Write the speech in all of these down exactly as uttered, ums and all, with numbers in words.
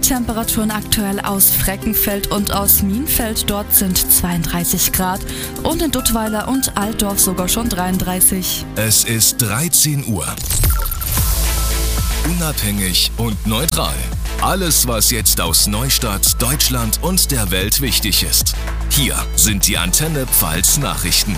Temperaturen aktuell aus Freckenfeld und aus Mienfeld. Dort sind zweiunddreißig Grad und in Duttweiler und Altdorf sogar schon dreiunddreißig. Es ist dreizehn Uhr. Unabhängig und neutral. Alles, was jetzt aus Neustadt, Deutschland und der Welt wichtig ist. Hier sind die Antenne Pfalz Nachrichten.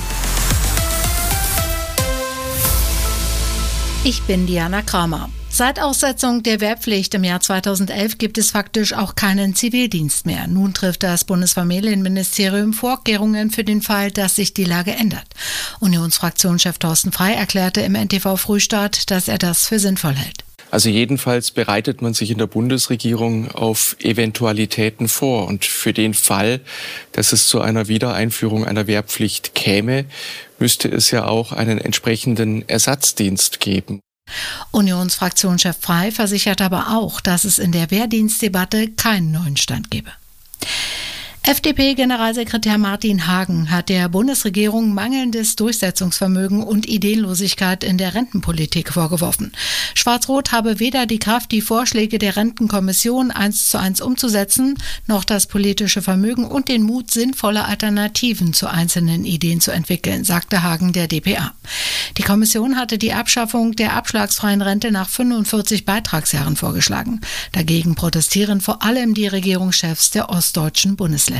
Ich bin Diana Kramer. Seit Aussetzung der Wehrpflicht im Jahr zweitausendelf gibt es faktisch auch keinen Zivildienst mehr. Nun trifft das Bundesfamilienministerium Vorkehrungen für den Fall, dass sich die Lage ändert. Unionsfraktionschef Thorsten Frey erklärte im N T V Frühstart, dass er das für sinnvoll hält. Also jedenfalls bereitet man sich in der Bundesregierung auf Eventualitäten vor. Und für den Fall, dass es zu einer Wiedereinführung einer Wehrpflicht käme, müsste es ja auch einen entsprechenden Ersatzdienst geben. Unionsfraktionschef Frey versichert aber auch, dass es in der Wehrdienstdebatte keinen neuen Stand gebe. F D P-Generalsekretär Martin Hagen hat der Bundesregierung mangelndes Durchsetzungsvermögen und Ideenlosigkeit in der Rentenpolitik vorgeworfen. Schwarz-Rot habe weder die Kraft, die Vorschläge der Rentenkommission eins zu eins umzusetzen, noch das politische Vermögen und den Mut, sinnvolle Alternativen zu einzelnen Ideen zu entwickeln, sagte Hagen der D P A. Die Kommission hatte die Abschaffung der abschlagsfreien Rente nach fünfundvierzig Beitragsjahren vorgeschlagen. Dagegen protestieren vor allem die Regierungschefs der ostdeutschen Bundesländer.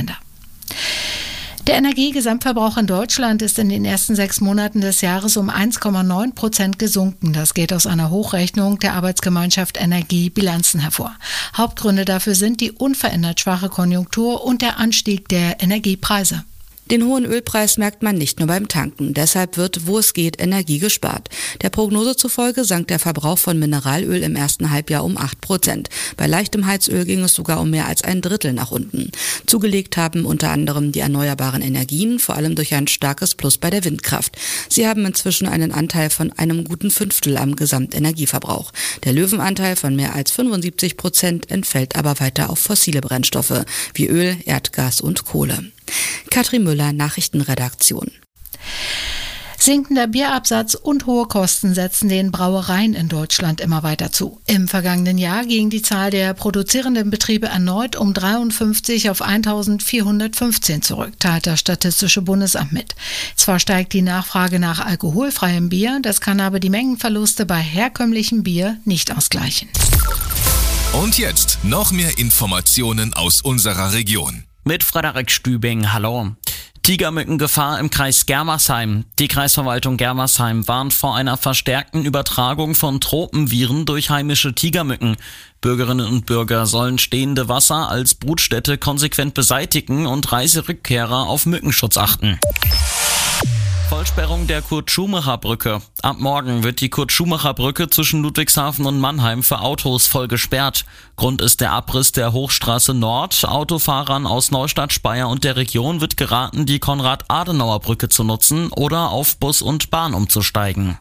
Der Energiegesamtverbrauch in Deutschland ist in den ersten sechs Monaten des Jahres um eins Komma neun Prozent gesunken. Das geht aus einer Hochrechnung der Arbeitsgemeinschaft Energie Bilanzen hervor. Hauptgründe dafür sind die unverändert schwache Konjunktur und der Anstieg der Energiepreise. Den hohen Ölpreis merkt man nicht nur beim Tanken. Deshalb wird, wo es geht, Energie gespart. Der Prognose zufolge sank der Verbrauch von Mineralöl im ersten Halbjahr um acht Prozent. Bei leichtem Heizöl ging es sogar um mehr als ein Drittel nach unten. Zugelegt haben unter anderem die erneuerbaren Energien, vor allem durch ein starkes Plus bei der Windkraft. Sie haben inzwischen einen Anteil von einem guten Fünftel am Gesamtenergieverbrauch. Der Löwenanteil von mehr als fünfundsiebzig Prozent entfällt aber weiter auf fossile Brennstoffe wie Öl, Erdgas und Kohle. Katrin Müller, Nachrichtenredaktion. Sinkender Bierabsatz und hohe Kosten setzen den Brauereien in Deutschland immer weiter zu. Im vergangenen Jahr ging die Zahl der produzierenden Betriebe erneut um dreiundfünfzig auf eintausendvierhundertfünfzehn zurück, teilt das Statistische Bundesamt mit. Zwar steigt die Nachfrage nach alkoholfreiem Bier, das kann aber die Mengenverluste bei herkömmlichem Bier nicht ausgleichen. Und jetzt noch mehr Informationen aus unserer Region. Mit Frederik Stübing, hallo. Tigermückengefahr im Kreis Germersheim. Die Kreisverwaltung Germersheim warnt vor einer verstärkten Übertragung von Tropenviren durch heimische Tigermücken. Bürgerinnen und Bürger sollen stehende Wasser als Brutstätte konsequent beseitigen und Reiserückkehrer auf Mückenschutz achten. Vollsperrung der Kurt-Schumacher-Brücke. Ab morgen wird die Kurt-Schumacher-Brücke zwischen Ludwigshafen und Mannheim für Autos voll gesperrt. Grund ist der Abriss der Hochstraße Nord. Autofahrern aus Neustadt, Speyer und der Region wird geraten, die Konrad-Adenauer-Brücke zu nutzen oder auf Bus und Bahn umzusteigen.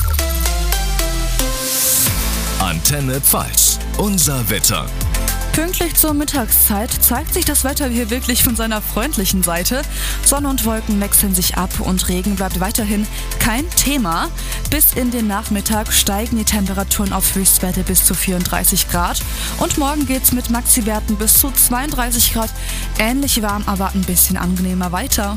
Antenne Pfalz. Unser Wetter. Pünktlich zur Mittagszeit zeigt sich das Wetter hier wirklich von seiner freundlichen Seite. Sonne und Wolken wechseln sich ab und Regen bleibt weiterhin kein Thema. Bis in den Nachmittag steigen die Temperaturen auf Höchstwerte bis zu vierunddreißig Grad. Und morgen geht's mit Maxi-Werten bis zu zweiunddreißig Grad. Ähnlich warm, aber ein bisschen angenehmer weiter.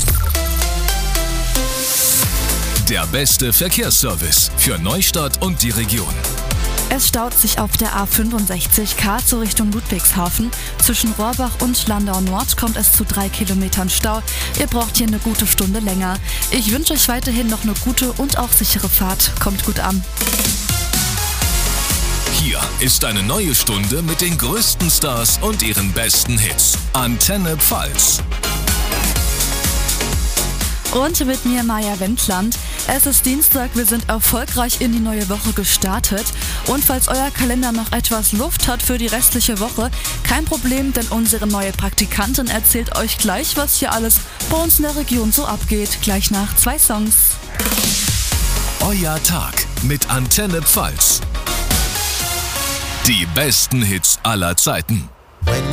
Der beste Verkehrsservice für Neustadt und die Region. Es staut sich auf der A fünfundsechzig Karlsruhe Richtung Ludwigshafen. Zwischen Rohrbach und Landau Nord kommt es zu drei Kilometern Stau. Ihr braucht hier eine gute Stunde länger. Ich wünsche euch weiterhin noch eine gute und auch sichere Fahrt. Kommt gut an. Hier ist eine neue Stunde mit den größten Stars und ihren besten Hits. Antenne Pfalz. Und mit mir Maja Wendland. Es ist Dienstag, wir sind erfolgreich in die neue Woche gestartet. Und falls euer Kalender noch etwas Luft hat für die restliche Woche, kein Problem, denn unsere neue Praktikantin erzählt euch gleich, was hier alles bei uns in der Region so abgeht. Gleich nach zwei Songs. Euer Tag mit Antenne Pfalz. Die besten Hits aller Zeiten.